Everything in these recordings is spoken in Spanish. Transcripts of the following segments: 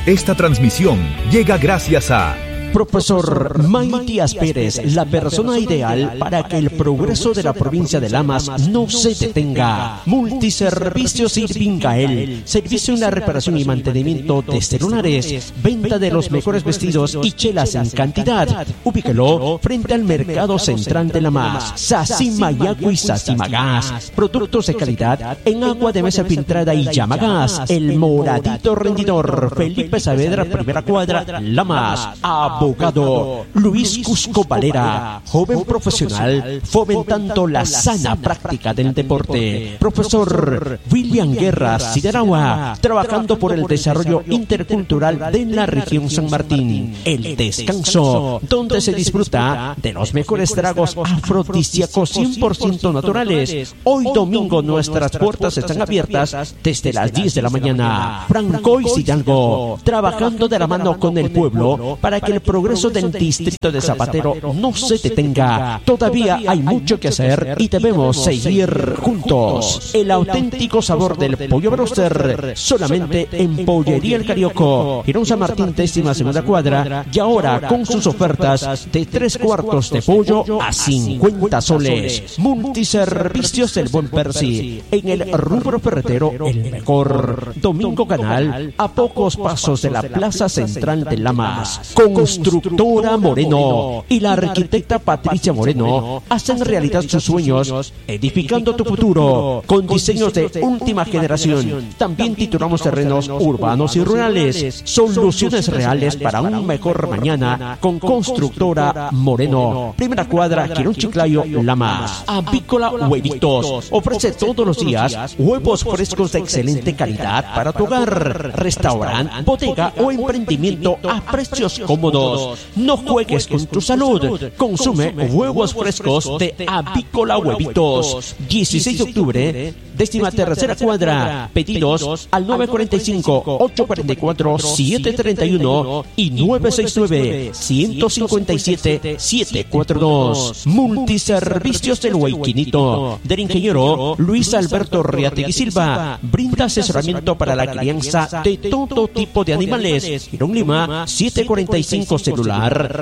Esta transmisión llega gracias a Profesor Matías Pérez, la persona ideal para que el progreso de la provincia de Lamas no se detenga. Multiservicios Irvingael, servicio en la reparación y mantenimiento de celulares, venta de los mejores vestidos y chelas en cantidad. Ubíquelo frente al Mercado Central de Lamas. Sacimayacu y Sacimagas, productos de calidad en agua de mesa filtrada y llamagas. El Moradito Rendidor, Felipe Saavedra, primera cuadra, Lamas. Abogado Luis Cusco Valera, joven profesional, fomentando la sana práctica del deporte. Profesor William Guerra Sideragua, trabajando por el desarrollo intercultural de la región San Martín. El Descanso, donde se disfruta de los mejores tragos afrodisíacos 100% naturales. Hoy domingo nuestras puertas están abiertas desde las 10 de la mañana. Franco y Hidalgo, trabajando de la mano con el pueblo para que el progreso del distrito de Zapatero no se detenga. Todavía hay mucho que hacer y debemos seguir juntos. El auténtico sabor del pollo broster, solamente en Pollería El Carioco, Girón San Martín, 12ª cuadra, y ahora con sus ofertas de 3 cuartos de pollo a 50 soles. Multiservicios El Buen Percy, en el rubro ferretero el mejor. Domingo Canal, a pocos pasos de la Plaza Central de Lamas. Constructora Moreno y la arquitecta Patricia Moreno hacen realidad sus sueños, edificando tu futuro con diseños de última generación. También titulamos terrenos urbanos y rurales. Soluciones reales para un mejor mañana con Constructora Moreno. Primera cuadra, Quirón Chiclayo, Lamas. Avícola Huevitos ofrece todos los días huevos frescos de excelente calidad para tu hogar, restaurante, bodega o emprendimiento a precios cómodos. No juegues con tu salud. Consume huevos frescos de Avícola Huevitos. 16 de octubre, 13ª cuadra. Pedidos al 945-844-731 y 969-157-742. Multiservicios del Huayquinito, del ingeniero Luis Alberto Riategui Silva. Brinda asesoramiento para la crianza de todo tipo de animales. Girón Lima, 745, celular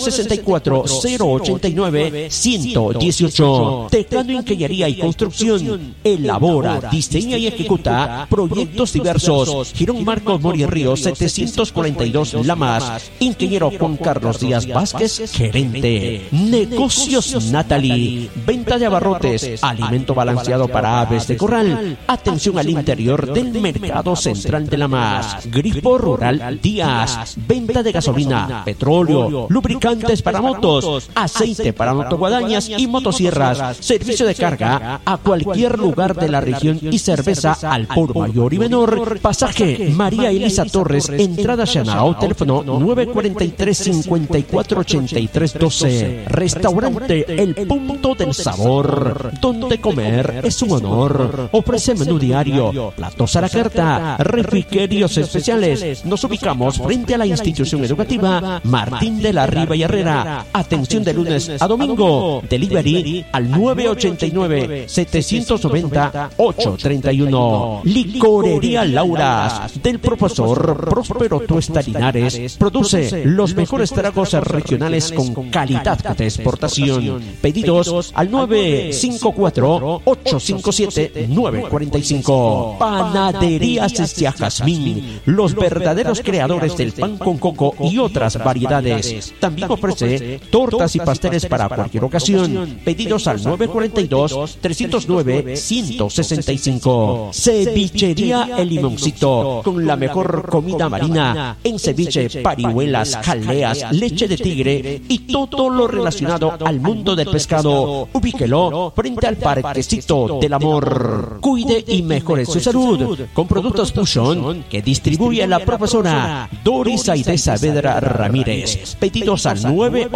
964-089-118. Teclado Ingeniería y Construcción. Elabora, diseña y ejecuta proyectos diversos. Girón Marcos Mori Ríos, 742 Lamas. Ingeniero Juan Carlos Díaz Vázquez, gerente. Negocios Natalie, venta de abarrotes, alimento balanceado para aves de corral. Atención al interior del Mercado Central de Lamas. Grifo Rural Díaz, venta de gasolina, petróleo, lubricantes para motos, aceite para motoguadañas y motosierras, servicio de carga a cualquier lugar de la región y cerveza al por mayor y menor. Pasaje María Elisa Torres, entrada Xanao, teléfono 943-548312. Restaurante El Punto del Sabor, donde comer es un honor. Ofrece menú diario, platos a la carta, refrigerios especiales. Nos ubicamos frente a la institución educativa Martín de la Riva y Herrera. Atención de lunes a domingo. Delivery al 989-790-831. Licorería Lauras, del profesor Próspero Tuesta Linares. Produce los mejores tragos regionales con calidad de exportación. Pedidos al 954-857-945. Panaderías Estia Jazmín, los verdaderos creadores del pan con coco y otras variedades. También ofrece tortas y pasteles para cualquier ocasión. Pedidos al 942-309-165. Cevichería El Limoncito, con la mejor comida marina en ceviche, parihuelas, jaleas, leche de tigre y todo lo relacionado al mundo del pescado. Ubíquelo frente al Parquecito del Amor. Cuide y mejore su salud con productos Fusion que distribuye la profesora Doris Aide Saavedra Ramírez. Pedidos al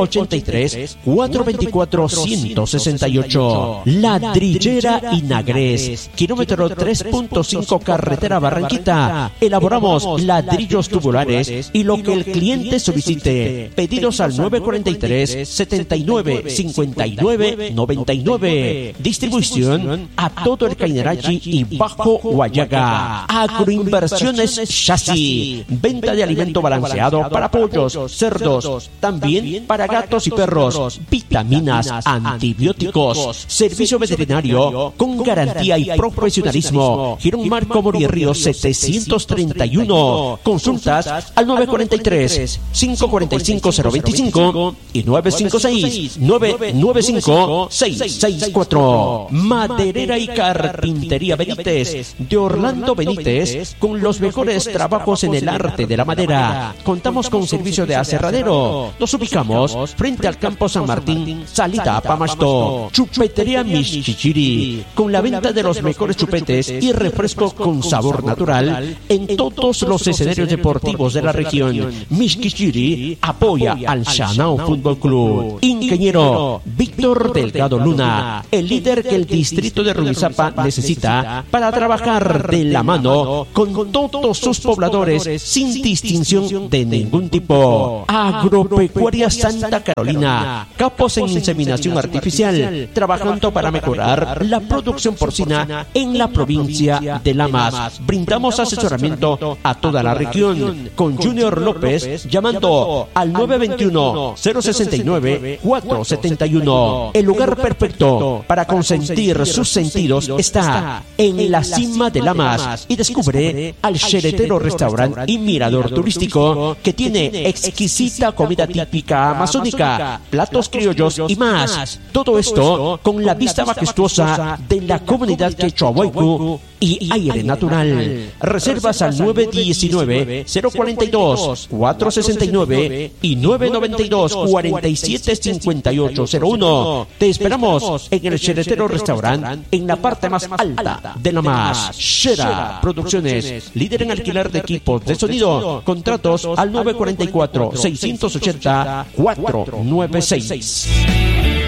983-424-168. Ladrillera Inagret, Pérez, kilómetro 3.5 carretera Barranquita. Elaboramos ladrillos tubulares y lo que el cliente solicite. Pedidos al 943 79 59 99. Distribución a todo el Cainarachi y Bajo Guayaga. Agroinversiones Chasis. Venta de alimento balanceado para pollos, cerdos, también para gatos y perros. Vitaminas, antibióticos. Servicio veterinario con garantía y profesionalismo. Girón Marco Morí Ríos 731. Consultas al 943 545 025 y 956 995 664. Maderera y Carpintería Benítez de Orlando Benítez, con los mejores trabajos en el arte de la madera. Contamos con servicio de aserradero. Nos ubicamos frente al campo San Martín, salida a Pamasto. Chupetería Mishkichiri, con la venta de los mejores chupetes y refrescos con sabor natural en todos los escenarios deportivos de la región. Mishkichiri apoya al Shanao Fútbol Club. Ingeniero Víctor Delgado Luna, el líder que el distrito de Rumizápa necesita para trabajar de la mano con todos sus pobladores sin distinción de ningún tipo. Agropecuaria Santa Carolina, capos en inseminación artificial, trabajando para mejorar la producción porcina en la provincia de Lamas. Brindamos asesoramiento a toda la región con Junior López, llamando al 921-069-471. El lugar perfecto para consentir sus sentidos está en la cima de Lamas, y descubre al Xeretero Restaurant y Mirador Turístico, que tiene exquisita comida típica amazónica, platos criollos y más. Todo esto con la vista majestuosa de la comunidad quechua-huaycu y aire natural. Reservas al 919-042-469 y 992-475801. Te esperamos en el Xeretero Restaurant, en la parte más alta de Lamas. Xera Producciones, líder en alquiler de equipos de sonido. Contratos al 944-680-496.